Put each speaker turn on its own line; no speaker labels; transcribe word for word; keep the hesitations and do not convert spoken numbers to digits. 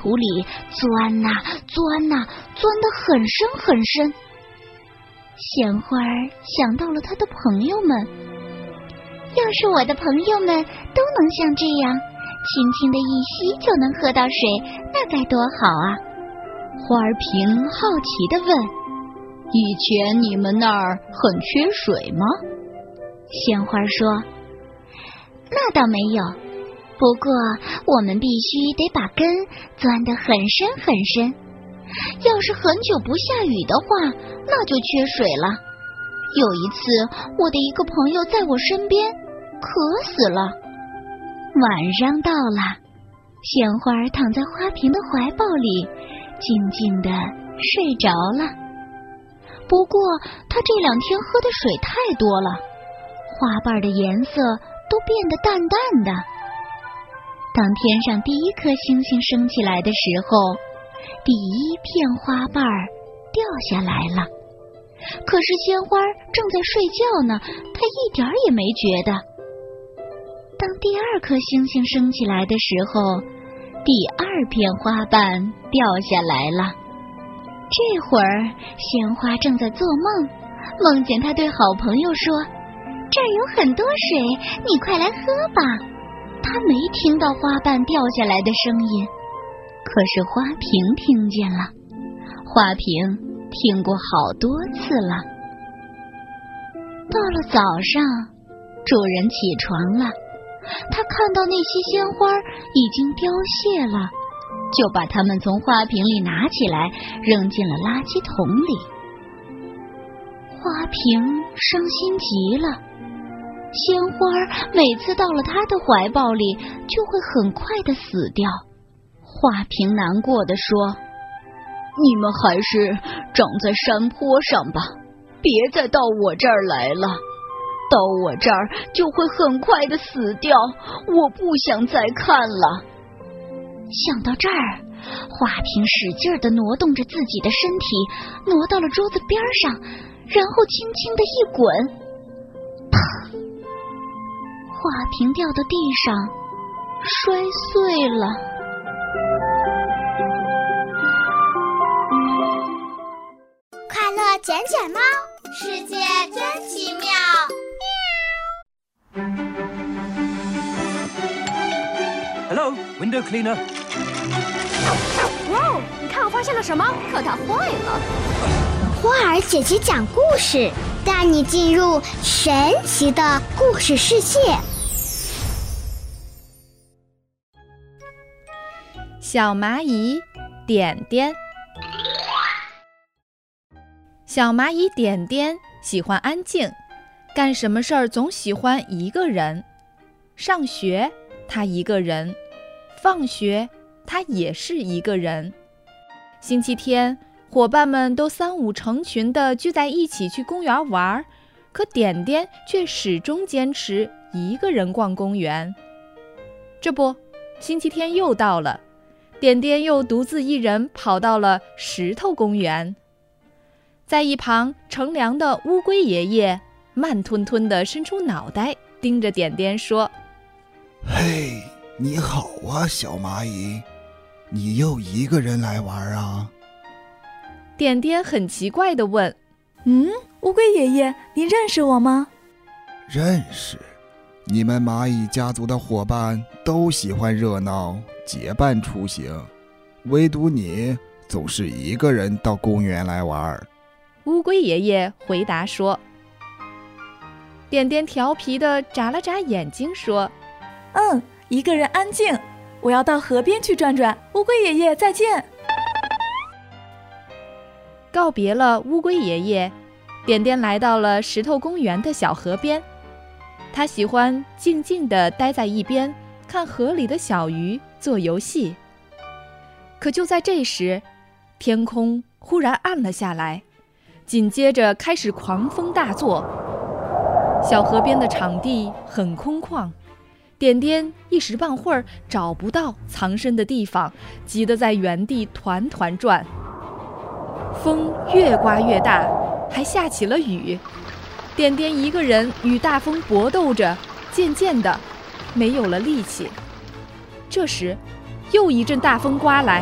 土里钻呐、啊、钻呐、啊，钻得很深很深。鲜花想到了他的朋友们，要是我的朋友们都能像这样，轻轻的一吸就能喝到水，那该多好啊！
花瓶好奇地问：“以前你们那儿很缺水吗？”
鲜花说：“那倒没有，不过我们必须得把根钻得很深很深。要是很久不下雨的话，那就缺水了。有一次，我的一个朋友在我身边渴死了。”晚上到了，鲜花躺在花瓶的怀抱里，静静地睡着了。不过，他这两天喝的水太多了，花瓣的颜色都变得淡淡的。当天上第一颗星星升起来的时候，第一片花瓣掉下来了。可是鲜花正在睡觉呢，它一点也没觉得。当第二颗星星升起来的时候，第二片花瓣掉下来了。这会儿鲜花正在做梦，梦见他对好朋友说：“这儿有很多水，你快来喝吧。”他没听到花瓣掉下来的声音，可是花瓶听见了。花瓶听过好多次了。到了早上，主人起床了，他看到那些鲜花已经凋谢了，就把它们从花瓶里拿起来，扔进了垃圾桶里。花瓶伤心极了，鲜花每次到了他的怀抱里，就会很快的死掉。花瓶难过的说：“
你们还是长在山坡上吧，别再到我这儿来了。到我这儿就会很快的死掉，我不想再看了。”
想到这儿，花瓶使劲的挪动着自己的身体，挪到了桌子边上，然后轻轻的一滚，砰！花瓶掉到地上，摔碎了。
快乐卷卷猫，世界真奇妙。
Hello, window cleaner.
哇哦！你看我发现了什么？可它坏了。
花儿姐姐讲故事，带你进入神奇的故事世界。
小蚂蚁点点。小蚂蚁点点喜欢安静，干什么事儿总喜欢一个人。上学，他一个人；放学，他也是一个人。星期天，伙伴们都三五成群地聚在一起去公园玩，可点点却始终坚持一个人逛公园。这不，星期天又到了，点点又独自一人跑到了石头公园。在一旁乘凉的乌龟爷爷慢吞吞地伸出脑袋，盯着点点说：“
嘿，你好啊，小蚂蚁，你又一个人来玩啊？”
点点很奇怪地问：“
嗯，乌龟爷爷，你认识我吗？”“
认识，你们蚂蚁家族的伙伴都喜欢热闹，结伴出行，唯独你总是一个人到公园来玩。”
乌龟爷爷回答说。点点调皮地眨了眨眼睛说：“
嗯，一个人安静，我要到河边去转转。乌龟爷爷，再见。”
告别了乌龟爷爷，点点来到了石头公园的小河边。他喜欢静静地待在一边，看河里的小鱼做游戏。可就在这时，天空忽然暗了下来，紧接着开始狂风大作。小河边的场地很空旷，点点一时半会儿找不到藏身的地方，急得在原地团团转。风越刮越大，还下起了雨。点点一个人与大风搏斗着，渐渐的没有了力气。这时，又一阵大风刮来，